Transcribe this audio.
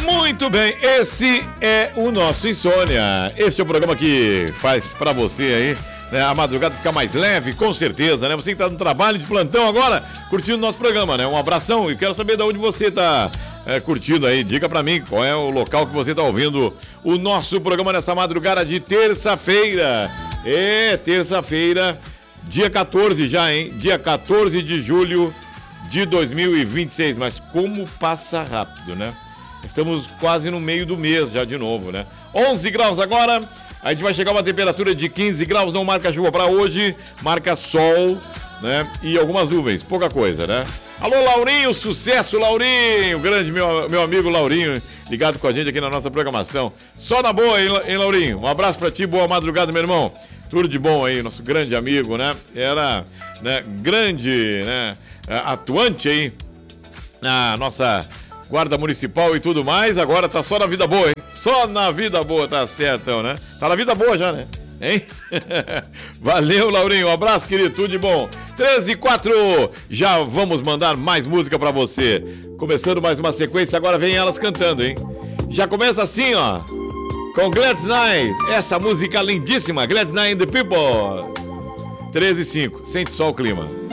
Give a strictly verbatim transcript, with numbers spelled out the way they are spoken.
Muito bem, esse é o nosso Insônia. Este é o programa que faz pra você aí, né, a madrugada ficar mais leve, com certeza, né? Você que tá no trabalho de plantão agora, curtindo o nosso programa, né? Um abração e quero saber de onde você tá é, curtindo aí. Diga pra mim qual é o local que você tá ouvindo o nosso programa nessa madrugada de terça-feira. É, terça-feira, dia quatorze já, hein? Dia quatorze de julho de dois mil e vinte e seis. Mas como passa rápido, né? Estamos quase no meio do mês já de novo, né? onze graus agora, a gente vai chegar a uma temperatura de quinze graus, não marca chuva para hoje, marca sol, né? E algumas nuvens, pouca coisa, né? Alô, Laurinho, sucesso, Laurinho, grande meu, meu amigo Laurinho, ligado com a gente aqui na nossa programação. Só na boa, hein, hein, Laurinho? Um abraço pra ti, boa madrugada, meu irmão. Tudo de bom aí, nosso grande amigo, né? Era, né, grande, né, atuante aí na nossa guarda municipal e tudo mais, agora tá só na vida boa, hein? Só na vida boa, tá certo, né? Tá na vida boa já, né? Hein? Valeu, Laurinho, um abraço, querido, tudo de bom. treze e quatro, já vamos mandar mais música pra você. Começando mais uma sequência, agora vem elas cantando, hein? Já começa assim, ó, com Gladys Knight, essa música lindíssima, Gladys Knight and the People. treze e cinco, sente só o clima.